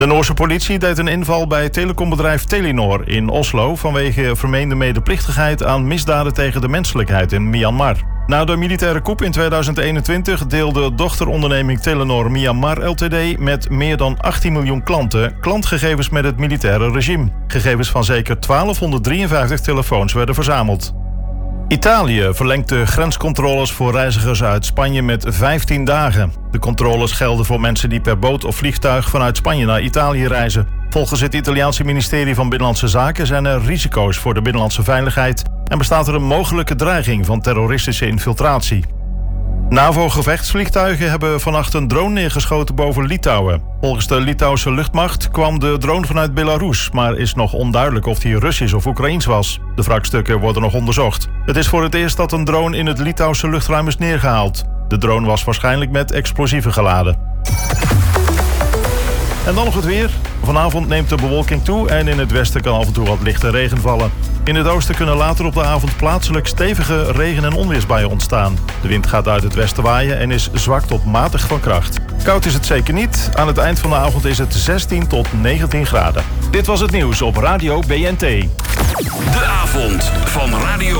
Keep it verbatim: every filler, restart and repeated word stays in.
De Noorse politie deed een inval bij telecombedrijf Telenor in Oslo vanwege vermeende medeplichtigheid aan misdaden tegen de menselijkheid in Myanmar. Na de militaire coup in tweeduizend eenentwintig deelde dochteronderneming Telenor Myanmar L T D met meer dan achttien miljoen klanten klantgegevens met het militaire regime. Gegevens van zeker twaalfhonderddrieënvijftig telefoons werden verzameld. Italië verlengt de grenscontroles voor reizigers uit Spanje met vijftien dagen. De controles gelden voor mensen die per boot of vliegtuig vanuit Spanje naar Italië reizen. Volgens het Italiaanse ministerie van Binnenlandse Zaken zijn er risico's voor de binnenlandse veiligheid en bestaat er een mogelijke dreiging van terroristische infiltratie. NAVO-gevechtsvliegtuigen hebben vannacht een drone neergeschoten boven Litouwen. Volgens de Litouwse luchtmacht kwam de drone vanuit Belarus, maar is nog onduidelijk of die Russisch of Oekraïens was. De wrakstukken worden nog onderzocht. Het is voor het eerst dat een drone in het Litouwse luchtruim is neergehaald. De drone was waarschijnlijk met explosieven geladen. En dan nog het weer. Vanavond neemt de bewolking toe en in het westen kan af en toe wat lichte regen vallen. In het oosten kunnen later op de avond plaatselijk stevige regen- en onweersbuien ontstaan. De wind gaat uit het westen waaien en is zwak tot matig van kracht. Koud is het zeker niet. Aan het eind van de avond is het zestien tot negentien graden. Dit was het nieuws op Radio B N T. De avond van Radio